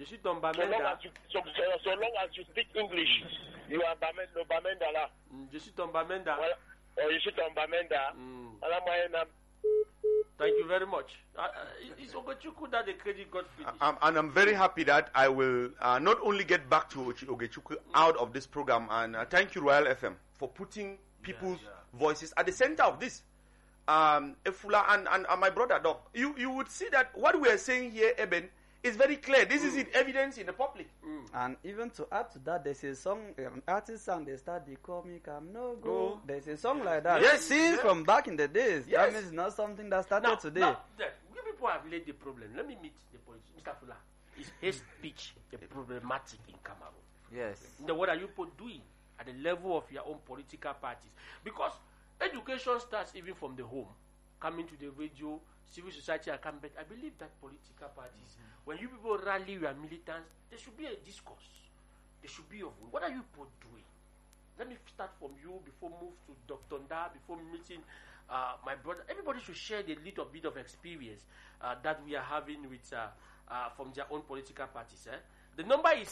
Je suis ton So long Bamenda. as you speak English, you are Bamenda là. Je suis ton Bamenda. Voilà. Oh, you should on Bamenda. Voilà, moi, Thank you very much. It's Ogechukwu that the credit got finished. And I'm very happy that I will not only get back to Ogechukwu out of this program, and thank you, Royal FM, for putting people's voices at the center of this. Efula and my brother Doc, you would see that what we are saying here, Eben, is very clear. This is in evidence in the public. And even to add to that, there's a song, artist song, they start, they call me, come no go. There's a song like that. Yes, Since from back in the days. Yes. That means it's not something that started today. Now, you people have laid the problem. Let me meet the politician. Mr. Fula, is hate speech problematic in Cameroon? Yes. Then what are you people doing at the level of your own political parties? Because education starts even from the home, coming to the radio, civil society and come back. I believe that political parties, when you people rally your militants, there should be a discourse. There should be what are you people doing? Let me start from you before move to Dr. Nda, before meeting my brother. Everybody should share the little bit of experience that we are having with from their own political parties. The number is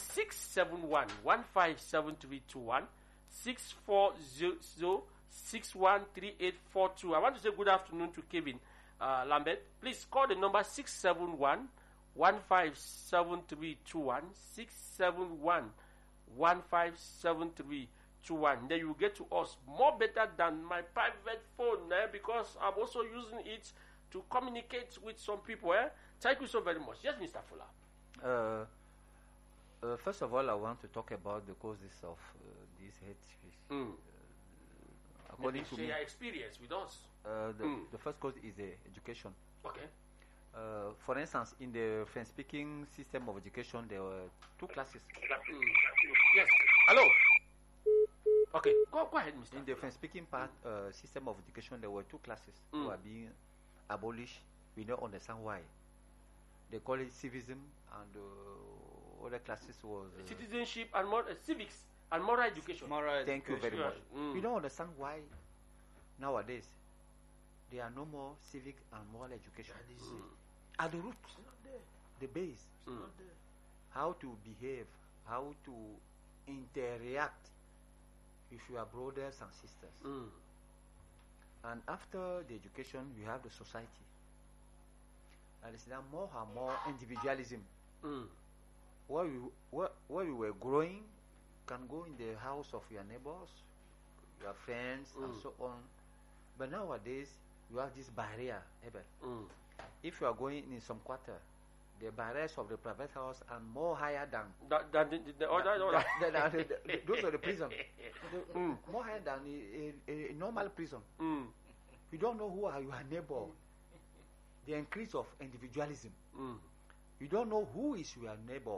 671-157321, 640-613842. I want to say good afternoon to Kevin Lambert. Please call the number 671-157321, 671-157321. Then you get to us more better than my private phone, because I'm also using it to communicate with some people. Thank you so very much. Yes, Mr. Fuller. First of all, I want to talk about the causes of this hate speech. According to me, share your experience with us. The first cause is education. Okay. For instance, in the French-speaking system of education, there were two classes. Yes. Hello. Okay. Go ahead, Mr. In the French-speaking part system of education, there were two classes who are being abolished. We don't understand why. They call it civism, and other classes was citizenship and civics and moral education. Thank you very much. We don't understand why nowadays there are no more civic and moral education. At the root, the base, how to behave, how to interact with your brothers and sisters. And after the education, you have the society. And it's now more and more individualism. Where we were growing, can go in the house of your neighbors, your friends, and so on. But nowadays, you have this barrier. If you are going in some quarter, the barriers of the private house are more higher than the other. Those are the prison. More higher than a normal prison. You don't know who are your neighbor. The increase of individualism. You don't know who is your neighbor.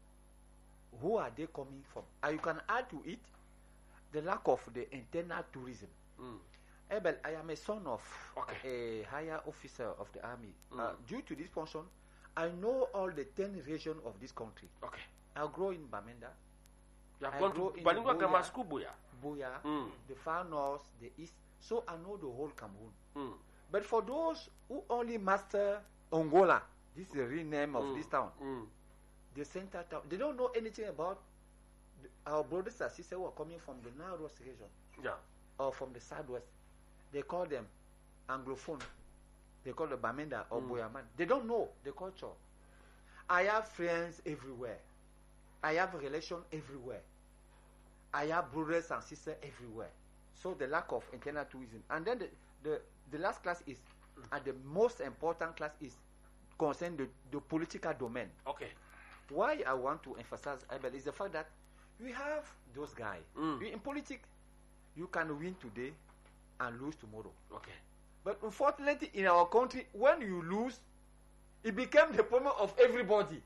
Who are they coming from? And you can add to it the lack of the internal tourism. Abel, I am a son of a higher officer of the army. Due to this function, I know all the 10 regions of this country. I grew in Bamenda. You have gone to Balinga Grammar School, Buya, the far north, the east. So I know the whole Cameroon. But for those who only master Angola, this is the real name of this town, the center town, they don't know anything about our brothers and sisters who are coming from the northwest region or from the southwest. They call them Anglophone. They call the Bamenda or Boyaman. They don't know the culture. I have friends everywhere. I have a relation everywhere. I have brothers and sisters everywhere. So the lack of internal tourism. And then the last class is, and the most important class is concern the political domain. Why I want to emphasize, Abel, is the fact that we have those guys. In politics, you can win today and lose tomorrow. But unfortunately, in our country, when you lose, it becomes the problem of everybody.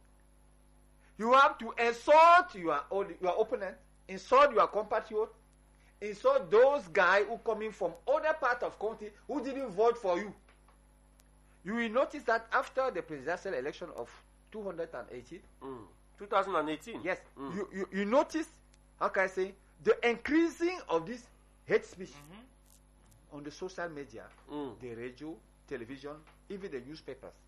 You have to insult your opponent, insult your compatriot, insult those guys who coming from other part of country who didn't vote for you. You will notice that after the presidential election of 2018. Yes. You notice, how can I say, the increasing of this hate speech on the social media, the radio, television, even the newspapers.